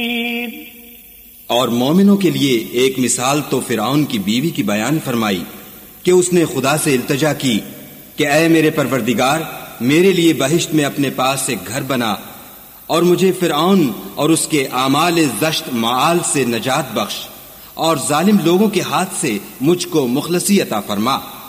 और मोमिनों के लिए एक मिसाल तो फिरौन की बीवी की बयान फरमाई कि उसने खुदा से इल्तजा की कि ऐ मेरे परवरदिगार, मेरे लिए बहिश्त में अपने पास से घर बना और मुझे फिरौन और उसके आमाल जश्त माल से नजात बख्श और जालिम लोगों के हाथ से मुझको मुखलसी अता फरमा।